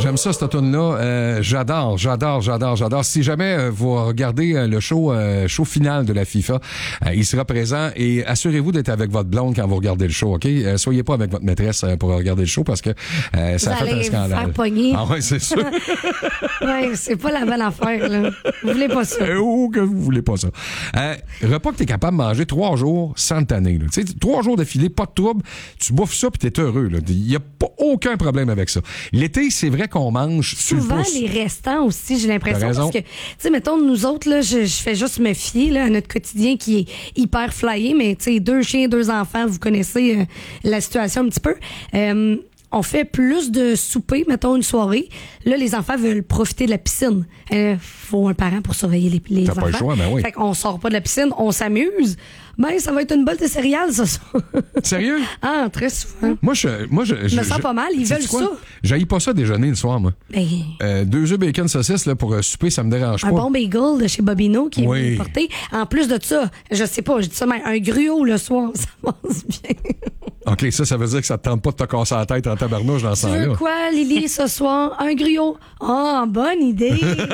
j'aime ça, cette tune-là. J'adore. Si jamais vous regardez le show final de la FIFA, il sera présent et assurez-vous d'être avec votre blonde quand vous regardez le show, OK? Soyez pas avec votre maîtresse pour regarder le show parce que ça fait un scandale. Vous faire pogner. Ah ouais, c'est sûr. Ouais, c'est pas la bonne affaire, là. Vous voulez pas ça. Oh, que vous voulez pas ça. Repas que t'es capable de manger 3 jours sans te tanner. Tu sais, 3 jours d'affilée, pas de trouble, tu bouffes ça puis t'es heureux. Il n'y a pas aucun problème avec ça. L'été, c'est vrai qu'on mange souvent les restants aussi, j'ai l'impression. Parce que, tu sais, mettons, nous autres, là, je fais juste me fier là, à notre quotidien qui est hyper flyé, mais tu sais, 2 chiens, 2 enfants, vous connaissez la situation un petit peu. On fait plus de souper, mettons, une soirée. Là, les enfants veulent profiter de la piscine. Faut un parent pour surveiller les enfants. T'as pas le choix, ben oui. Fait qu'on sort pas de la piscine, on s'amuse. Ben, ça va être une bolle de céréales, ça. Sérieux? Ah, très souvent. Moi, je me sens pas mal, ils veulent ça. J'haïs pas ça déjeuner le soir, moi. Ben, 2 œufs bacon saucisse là, pour souper, ça me dérange pas. Un bon bagel de chez Bobino qui est porté. En plus de ça, je sais pas, je dis ça même, un gruau le soir, ça passe bien. OK, ça veut dire que ça te tente pas de te casser la tête en tabarnouche dans ce temps-là. Tu veux quoi, Lily, ce soir? Un gruau. Ah, bonne idée.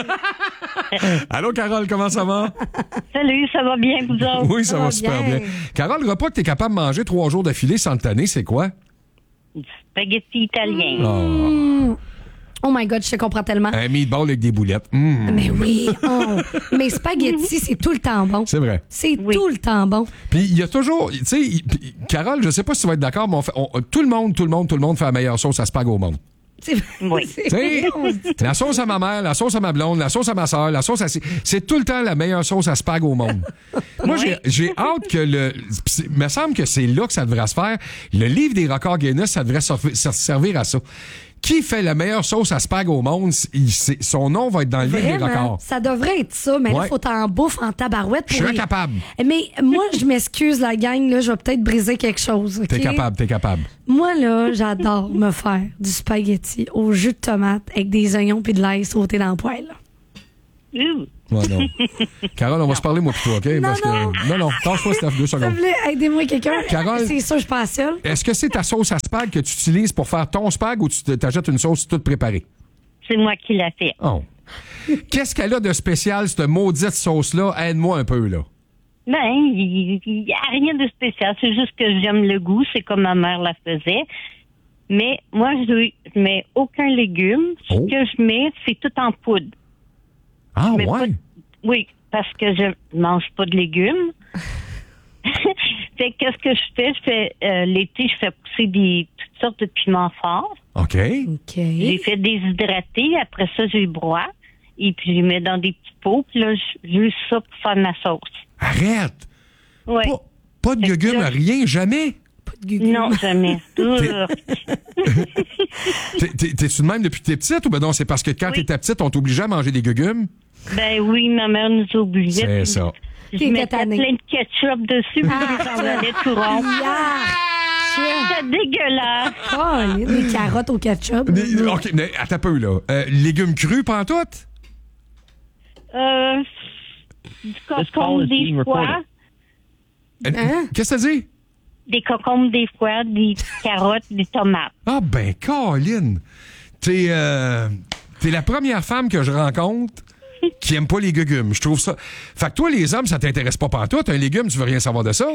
Allô, Carole, comment ça va? Salut, ça va bien, vous autres? Oui, ça va super bien. Carole, le repas que tu es capable de manger 3 jours d'affilée sans te tanner, c'est quoi? Du spaghetti italien. Oh my God, je te comprends tellement. Un meatball avec des boulettes. Mais oui. Mais spaghetti, c'est tout le temps bon. C'est vrai. C'est tout le temps bon. Puis il y a toujours... Tu sais, Carole, je sais pas si tu vas être d'accord, mais tout le monde fait la meilleure sauce à spag au monde. Oui. La sauce à ma mère, la sauce à ma blonde, la sauce à ma soeur, la sauce à... C'est tout le temps la meilleure sauce à spag au monde. Moi, j'ai hâte que il me semble que c'est là que ça devrait se faire. Le livre des records Guinness, ça devrait servir à ça. Qui fait la meilleure sauce à spag au monde, son nom va être dans le livre des records. Ça devrait être ça, mais là, il faut t'en bouffe en tabarouette. Je suis incapable. Mais moi, je m'excuse, la gang, là, je vais peut-être briser quelque chose. Okay? T'es capable. Moi, là, j'adore me faire du spaghetti au jus de tomate avec des oignons puis de l'ail sauté dans le poêle. Ouais, non. Carole, on va se parler, moi, plutôt, OK? Non, tâche-toi, Steph, 2 secondes. S'il vous plaît, aidez-moi quelqu'un. Carole, c'est ça, je suis pas seule. Est-ce que c'est ta sauce à spag que tu utilises pour faire ton spag ou tu t'achètes une sauce toute préparée? C'est moi qui l'ai fait. Oh. Qu'est-ce qu'elle a de spécial, cette maudite sauce-là? Aide-moi un peu, là. Ben, il n'y a rien de spécial. C'est juste que j'aime le goût. C'est comme ma mère la faisait. Mais moi, je mets aucun légume. Ce que je mets, c'est tout en poudre. Ah, ouais? Oui, parce que je mange pas de légumes. Fait que qu'est-ce que je fais? L'été, je fais pousser toutes sortes de piments forts. OK. J'ai fait déshydrater. Après ça, je les broie. Et puis, je les mets dans des petits pots. Puis là, j'use ça pour faire ma sauce. Arrête! Oui. Pas de légumes, rien, jamais? Non, jamais. T'es-tu de même depuis que t'es petite ou ben non, c'est parce que quand t'étais petite, on t'obligeait à manger des légumes? Ben oui, ma mère nous obligeait. C'est ça. Je mettais plein de ketchup dessus, puis j'en allais tout rond. C'est dégueulasse. Oh, des carottes au ketchup. OK, mais attends un peu, là. Légumes crus, pantoute? Du concombre des fois. Qu'est-ce que ça dit? Des concombres des fois, des carottes, des tomates. Ah ben, Caroline! T'es la première femme que je rencontre qui aime pas les légumes. Je trouve ça... Fait que toi, les hommes, ça t'intéresse pas pantoute. Un légume, tu veux rien savoir de ça?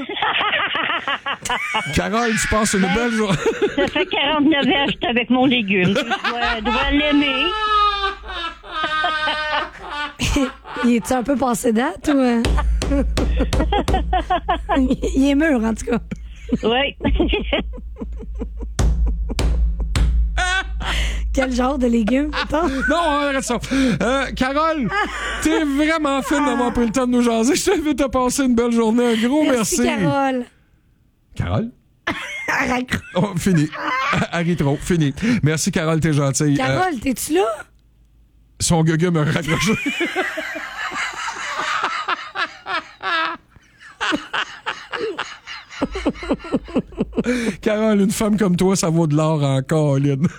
Carole, tu passes une belle journée. Ça fait 49 ans que je suis avec mon légume. Je dois l'aimer. Il est-tu un peu passé date ou... Il est mûr, en tout cas. Oui. Quel genre de légumes? Non, arrête ça. Carole, t'es vraiment fine d'avoir pris le temps de nous jaser. Je t'invite à passer une belle journée. Un gros merci. Carole. Carole? Oh, fini. Arrêtons, fini. Merci, Carole, t'es gentille. Carole, t'es-tu là? Son gueule me raccroche. Carole, une femme comme toi, ça vaut de l'or en colline.